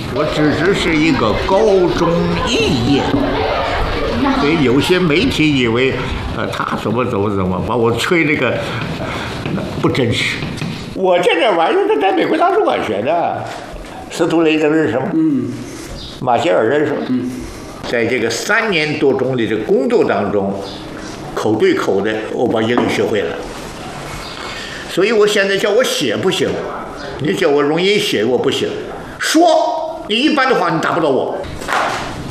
我只是一个高中肄业，所以有些媒体以为，他怎么把我吹这个不真实。我这玩意儿是在美国大使馆学的，司徒雷登认识吗？马歇尔认识吗？在这个3年多钟的这个工作当中，口对口的我把英语学会了。所以我现在叫我写不行，你叫我容易写我不行，说你一般的话你打不到我。